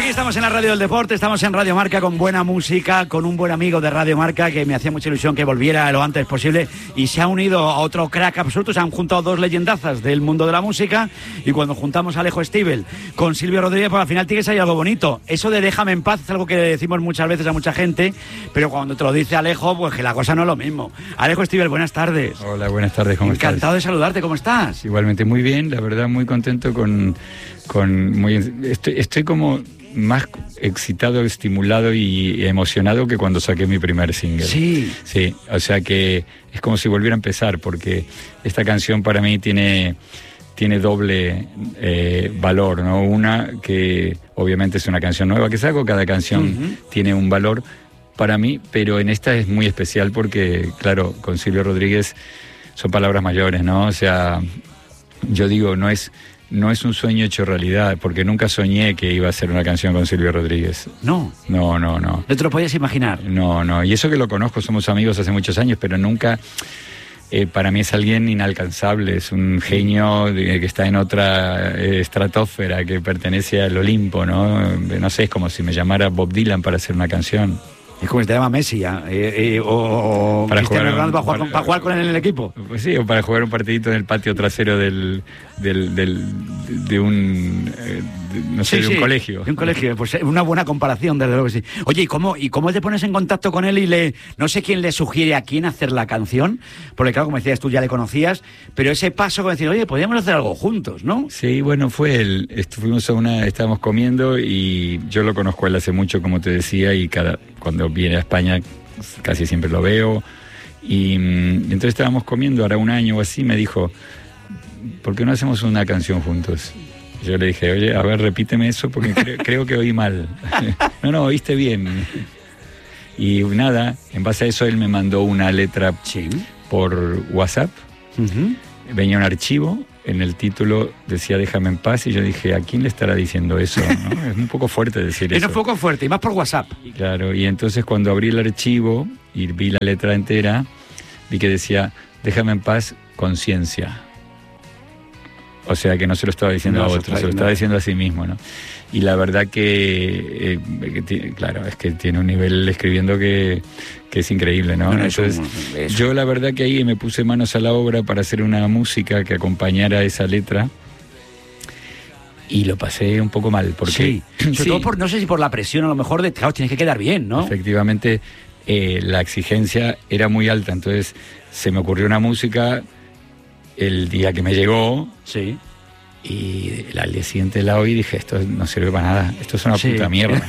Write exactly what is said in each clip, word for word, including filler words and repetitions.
estamos en la Radio del Deporte, estamos en Radio Marca con buena música, con un buen amigo de Radio Marca que me hacía mucha ilusión que volviera lo antes posible y se ha unido a otro crack absoluto. Se han juntado dos leyendazas del mundo de la música y cuando juntamos a Alejo Stivel con Silvio Rodríguez, pues al final tiene que salir algo bonito. Eso de déjame en paz es algo que decimos muchas veces a mucha gente, pero cuando te lo dice Alejo, pues que la cosa no es lo mismo. Alejo Stivel, buenas tardes. Hola, buenas tardes, ¿cómo estás? Encantado de saludarte, ¿cómo estás? Igualmente, muy bien, la verdad muy contento con... con muy, estoy, estoy como... más excitado, estimulado y emocionado que cuando saqué mi primer single. Sí. Sí, o sea que es como si volviera a empezar, porque esta canción para mí tiene, tiene doble eh, valor, ¿no? Una, que obviamente es una canción nueva que saco, cada canción uh-huh. tiene un valor para mí, pero en esta es muy especial porque, claro, con Silvio Rodríguez son palabras mayores, ¿no? O sea, yo digo, no es... No es un sueño hecho realidad, porque nunca soñé que iba a hacer una canción con Silvio Rodríguez. No. No, no, no. ¿No te lo podías imaginar? No, no. Y eso que lo conozco, somos amigos hace muchos años, pero nunca... Eh, para mí es alguien inalcanzable, es un genio de, que está en otra eh, estratosfera, que pertenece al Olimpo, ¿no? No sé, es como si me llamara Bob Dylan para hacer una canción. Es como si te llama Messi, ¿ya? Eh, eh, o, o para Cristiano jugar, Ronaldo para, jugar para, con, para jugar con él en el equipo. Pues sí, o para jugar un partidito en el patio trasero del, del, del de un eh, de, no sé, sí, de sí, un colegio. De un colegio, pues una buena comparación, desde luego que sí. Oye, ¿y cómo, ¿y cómo te pones en contacto con él y le no sé quién le sugiere a quién hacer la canción? Porque claro, como decías, tú ya le conocías, pero ese paso como decir, oye, podríamos hacer algo juntos, ¿no? Sí, bueno, fue él. Fuimos a una, estábamos comiendo y yo lo conozco a él hace mucho, como te decía, y cada cuando viene a España casi siempre lo veo. Y, y entonces estábamos comiendo, hará un año o así, me dijo, ¿por qué no hacemos una canción juntos? Yo le dije, oye, a ver, repíteme eso porque creo, creo que oí mal. No, no, oíste bien. Y nada, en base a eso él me mandó una letra sí. por WhatsApp. Uh-huh. Venía un archivo, en el título decía déjame en paz y yo dije, ¿a quién le estará diciendo eso? ¿No? Es un poco fuerte decir es eso. Es un poco fuerte, y más por WhatsApp. Y claro, y entonces cuando abrí el archivo y vi la letra entera, vi que decía déjame en paz, conciencia. O sea que no se lo estaba diciendo no, a otro, se lo estaba diciendo a sí mismo, ¿no? Y la verdad que, eh, que t- claro, es que tiene un nivel escribiendo que, que es increíble, ¿no? no Entonces, eso, eso. yo la verdad que ahí me puse manos a la obra para hacer una música que acompañara esa letra y lo pasé un poco mal, porque... Sí, sobre sí. todo por, no sé si por la presión a lo mejor de, claro, tienes que quedar bien, ¿no? Efectivamente, eh, la exigencia era muy alta, entonces se me ocurrió una música el día que me llegó... Sí. Y al día siguiente la oí y dije, esto no sirve para nada, esto es una sí. puta mierda.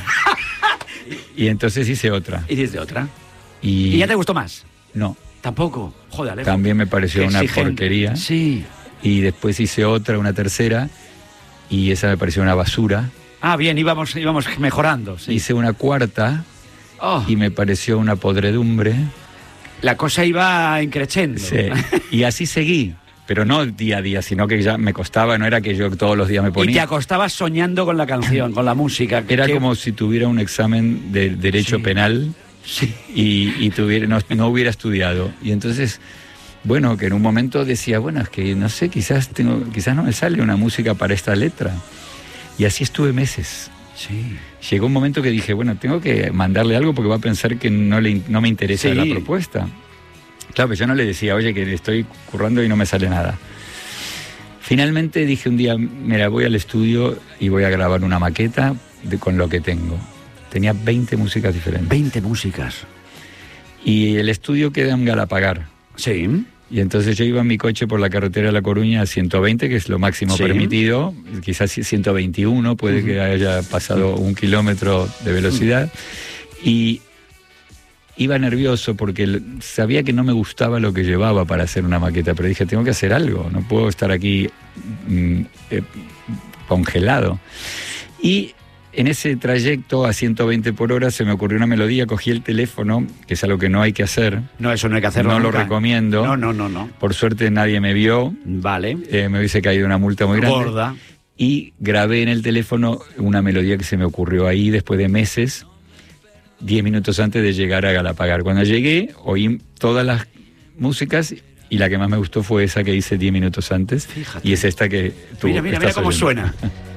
Y entonces hice otra. ¿Hiciste otra? Y... ¿Y ya te gustó más? No. ¿Tampoco? Joder, Alejo. También me pareció una porquería. Sí. Y después hice otra, una tercera, y esa me pareció una basura. Ah, bien, íbamos, íbamos mejorando. Sí. Hice una cuarta, oh. y me pareció una podredumbre. La cosa iba increciendo. Sí. Y así seguí. Pero no día a día, sino que ya me costaba, no era que yo todos los días me ponía... Y te acostabas soñando con la canción, con la música. Era que... como si tuviera un examen de derecho sí. penal sí. y, y tuviera, no, no hubiera estudiado. Y entonces, bueno, que en un momento decía, bueno, es que no sé, quizás, tengo, quizás no me sale una música para esta letra. Y así estuve meses. Sí. Llegó un momento que dije, bueno, tengo que mandarle algo porque va a pensar que no, le, no me interesa sí. la propuesta. Claro, pero yo no le decía, oye, que estoy currando y no me sale nada. Finalmente dije un día, mira, voy al estudio y voy a grabar una maqueta de, con lo que tengo. Tenía veinte músicas diferentes. veinte músicas. Y el estudio queda en Galapagar. Sí. Y entonces yo iba en mi coche por la carretera de La Coruña a ciento veinte, que es lo máximo sí. permitido. Quizás ciento veintiuno, puede uh-huh. que haya pasado un kilómetro de velocidad. Uh-huh. Y... iba nervioso porque sabía que no me gustaba lo que llevaba para hacer una maqueta, pero dije, tengo que hacer algo, no puedo estar aquí mm, eh, congelado. Y en ese trayecto a ciento veinte por hora se me ocurrió una melodía, cogí el teléfono, que es algo que no hay que hacer. No, eso no hay que hacerlo No nunca. Lo recomiendo. No, no, no, no. Por suerte nadie me vio. Vale. Eh, me hubiese caído una multa muy grande. Gorda. Y grabé en el teléfono una melodía que se me ocurrió ahí después de meses, diez minutos antes de llegar a Galapagar. Cuando llegué, oí todas las músicas y la que más me gustó fue esa que hice diez minutos antes. Fíjate. Y es esta que tú Mira, mira, mira cómo oyendo. suena.